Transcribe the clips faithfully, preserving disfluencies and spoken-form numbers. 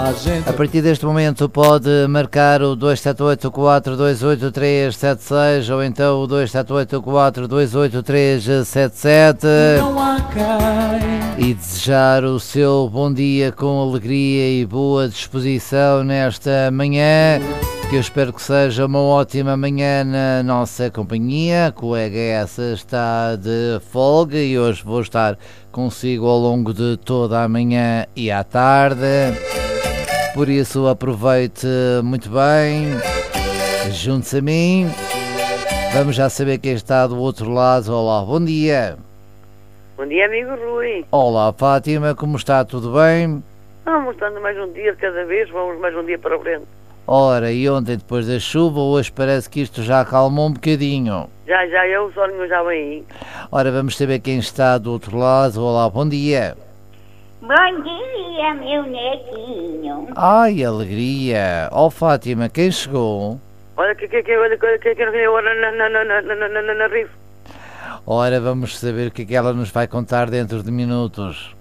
A partir deste momento pode marcar o dois sete oito quatro dois oito três sete seis ou então o dois sete oito quatro dois oito três sete sete e desejar o seu bom dia com alegria e boa disposição nesta manhã, que eu espero que seja uma ótima manhã na nossa companhia. A colega essa está de folga e hoje vou estar consigo ao longo de toda a manhã e à tarde. Por isso aproveite muito bem, junte-se a mim. Vamos já saber quem está do outro lado. Olá, bom dia. Bom dia, amigo Rui. Olá, Fátima, como está? Tudo bem? Vamos dando mais um dia de cada vez, vamos mais um dia para frente. Ora, e ontem depois da chuva, hoje parece que isto já acalmou um bocadinho. Já, já, eu, o solinho já vem aí. Ora, vamos saber quem está do outro lado. Olá, bom dia. Bom dia, meu netinho. Ai, alegria. Ó, Fátima, quem chegou? Olha que que que olha que que que não vem agora na na na na na na na na rifa. Ora, vamos saber o que é que ela nos vai contar dentro de minutos.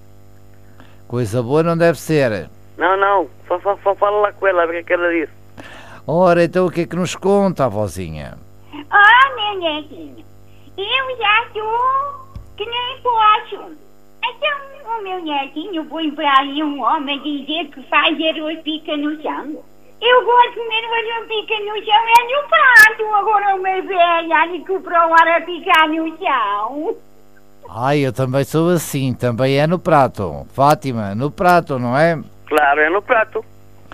Coisa boa não deve ser. Não, não, só, só, só fala lá com ela, ver o que ela disse. Ora, então o que é que nos conta, avózinha? Oh, meu netinho, eu já estou que nem posso. Então, o meu netinho põe para aí um homem dizer que faz arroz pica no chão. Eu gosto de comer o arroz pica no chão, é no prato. Agora uma velha que comprou a picar no chão. Ai, eu também sou assim, também é no prato. Fátima, no prato, não é? Claro, é no prato.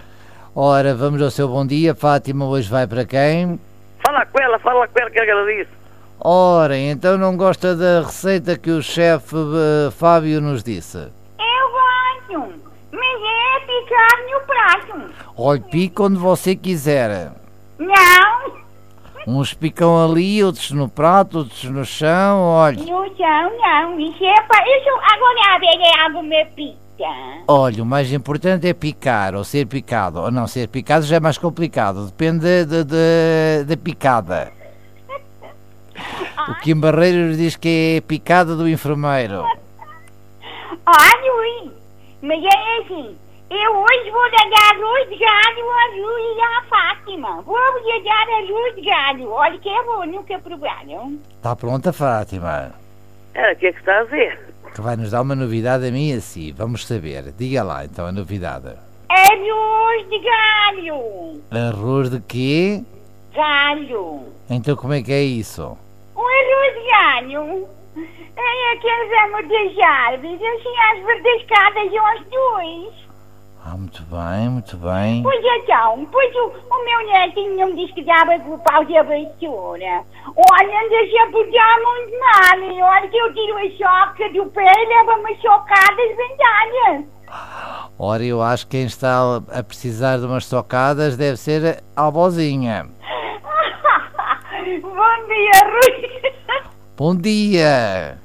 Ora, vamos ao seu bom dia. Fátima hoje vai para quem? Fala com ela, fala com ela, o que é que ela disse? Ora, então não gosta da receita que o chefe uh, Fábio nos disse? Eu gosto, mas é picar no prato. Olha, pica onde você quiser. Não. Uns picam ali, outros no prato, outros no chão, olha. No chão, não. Isso é para... Isso agora a ver é alguma pica. Olha, o mais importante é picar, ou ser picado. Ou não, ser picado já é mais complicado. Depende da de, de, de picada. O Kim Barreiros diz que é picada do enfermeiro. Olha, Luís, mas é assim, eu hoje vou dar arroz de galho à Lu e à Fátima. Vou lhe dar arroz de galho. Olha que é bom, nunca provaram. Está pronta, Fátima? É, o que é que está a dizer? Que vai nos dar uma novidade a mim assim. Vamos saber. Diga lá, então, a novidade. Arroz de galho. Arroz de quê? Galho. Então como é que é isso? Um arroz de galho é aqueles amos das árvores, assim às verdescadas e aos dois. Ah, muito bem, muito bem. Pois então, pois o, o meu netinho me disse que dava com o pau de abertura. Olha, anda-se a portar muito mal, e olha que eu tiro a choca do pé e levo umas chocadas vendadas. Ora, eu acho que quem está a precisar de umas tocadas deve ser a avózinha. Bom dia, Rui. Bom dia.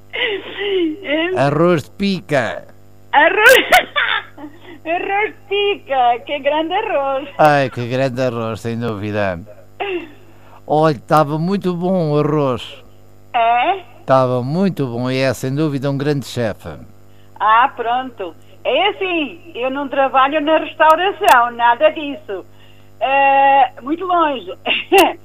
Arroz de pica. Arroz... Arroz pica, que grande arroz. Ai, que grande arroz, sem dúvida. Olha, estava muito bom o arroz. É? Estava muito bom e é, sem dúvida, um grande chefe. Ah, pronto. É assim, eu não trabalho na restauração, nada disso. É, muito longe.